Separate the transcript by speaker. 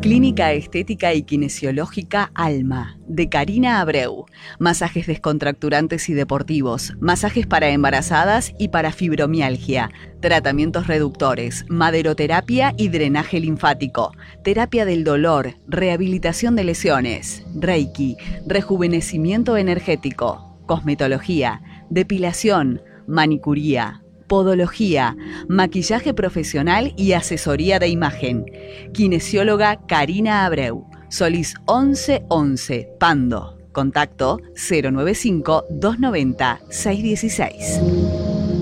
Speaker 1: Clínica Estética y Kinesiológica Alma, de Karina Abreu. Masajes descontracturantes y deportivos, masajes para embarazadas y para fibromialgia, tratamientos reductores, maderoterapia y drenaje linfático, terapia del dolor, rehabilitación de lesiones, Reiki, rejuvenecimiento energético, cosmetología, depilación, manicuría, podología, maquillaje profesional y asesoría de imagen. Kinesióloga Karina Abreu, Solís 1111, Pando. Contacto 095 290 616.